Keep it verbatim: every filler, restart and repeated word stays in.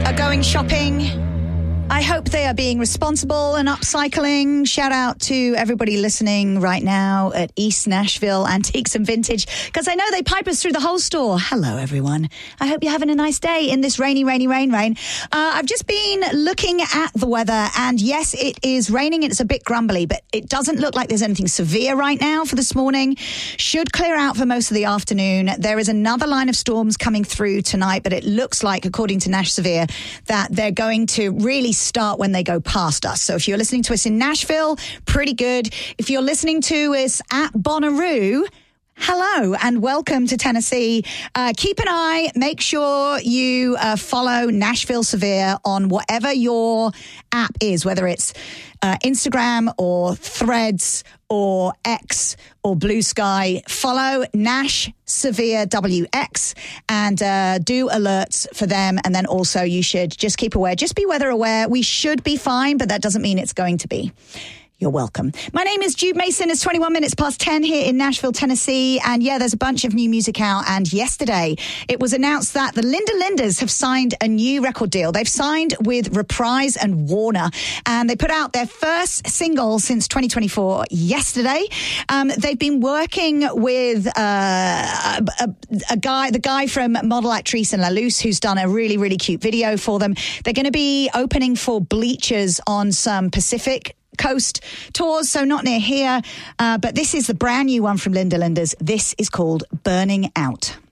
are going shopping. I hope they are being responsible and upcycling. Shout out to everybody listening right now at East Nashville Antiques and Vintage, because I know they pipe us through the whole store. Hello, everyone. I hope you're having a nice day in this rainy, rainy, rain, rain. Uh, I've just been looking at the weather, and yes, it is raining and it's a bit grumbly, but it doesn't look like there's anything severe right now for this morning. Should clear out for most of the afternoon. There is another line of storms coming through tonight, but it looks like, according to Nash Severe, that they're going to really start when they go past us. So if you're listening to us in Nashville, pretty good. If you're listening to us at Bonnaroo, hello and welcome to Tennessee. Uh, keep an eye. Make sure you uh, follow Nashville Severe on whatever your app is, whether it's uh, Instagram or Threads or X or Blue Sky. Follow Nash Severe W X and uh, do alerts for them. And then also you should just keep aware. Just be weather aware. We should be fine, but that doesn't mean it's going to be. You're welcome. My name is Jude Mason. It's twenty-one minutes past ten here in Nashville, Tennessee. And yeah, there's a bunch of new music out. And yesterday it was announced that the Linda Lindas have signed a new record deal. They've signed with Reprise and Warner. And they put out their first single since twenty twenty-four yesterday. Um, they've been working with uh, a, a, a guy, the guy from Model Actrice and La Luce, who's done a really, really cute video for them. They're going to be opening for Bleachers on some Pacific Coast tours, so not near here, uh, but this is the brand new one from Linda Lindas. This is called Burning Out.